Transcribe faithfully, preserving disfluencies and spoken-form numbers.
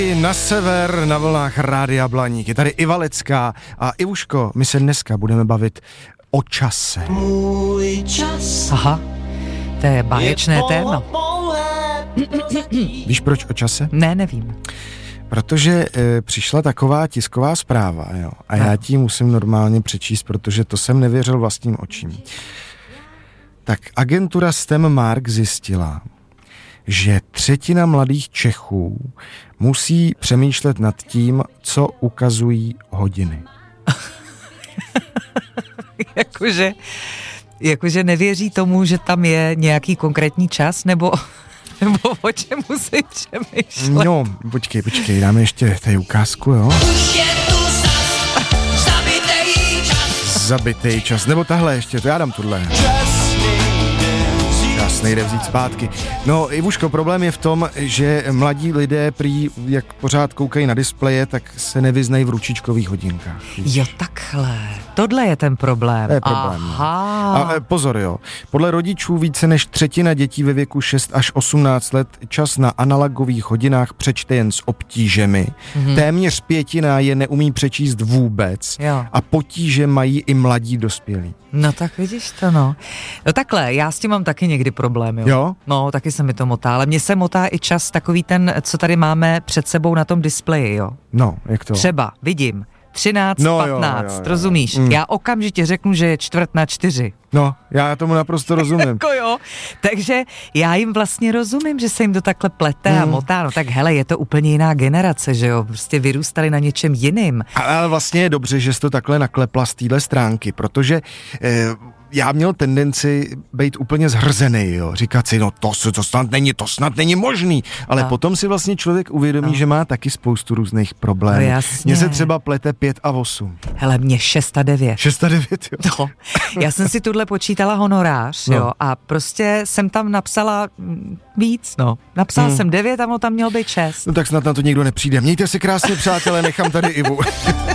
Na sever, na vlnách Rádia Blaník. Je tady Iva Lecká a Ivuško, my se dneska budeme bavit o čase. Můj čas. Aha, to je báječné je téma. Víš proč o čase? Ne, nevím. Protože e, přišla taková tisková zpráva, jo, a já ti musím normálně přečíst, protože to jsem nevěřil vlastním očím. Tak agentura STEM-Mark zjistila, že třetina mladých Čechů musí přemýšlet nad tím, co ukazují hodiny. jakože, jakože nevěří tomu, že tam je nějaký konkrétní čas, nebo, nebo o čem musí přemýšlet? No, počkej, počkej, dáme ještě tady ukázku, jo? Už je tu zas, zabitej čas. Zabitej čas, nebo tahle ještě, to já dám tuhle. Čas nejde vzít zpátky. No, Ivuško, problém je v tom, že mladí lidé prý, jak pořád koukají na displeje, tak se nevyznají v ručičkových hodinkách. Jo, takhle. Tohle je ten problém. To je problém. Aha. A e, pozor, jo. Podle rodičů více než třetina dětí ve věku šest až osmnáct let čas na analogových hodinách přečte jen s obtížemi. Mm-hmm. Téměř pětina je neumí přečíst vůbec. Jo. A potíže mají i mladí dospělí. No tak vidíš to, no. No takhle, já s tím mám taky někdy problém, jo. Jo? No, taky se mi to motá, ale mně se motá i čas takový ten, co tady máme před sebou na tom displeji, jo. No, jak to? Třeba, vidím, třináct, No, patnáct, jo, jo, jo. rozumíš? Mm. Já okamžitě řeknu, že je čtvrt na čtyři. No, já tomu naprosto rozumím. Jako jo. Takže já jim vlastně rozumím, že se jim to takhle plete Mm. a motá. No tak hele, je to úplně jiná generace, že jo? Prostě vyrůstali na něčem jiným. Ale vlastně je dobře, že jsi to takhle naklepla z téhle stránky, protože eh, já měl tendenci být úplně zhrzený, jo. Říkat si, no to, to snad není, to snad není možný. Ale A. potom si vlastně člověk uvědomí, No. že má taky spoustu různých problémů. No jasně. Mně se třeba plete pět a osm. Hele, mě šest a devět. Šest a devět, jo. No, já jsem si tuhle počítala honorář, No. jo, a prostě jsem tam napsala mm, víc, no. Napsala Hmm. jsem devět a ono tam mělo být šest. No tak snad na to nikdo nepřijde. Mějte se krásně, přátelé, nechám tady Ivu.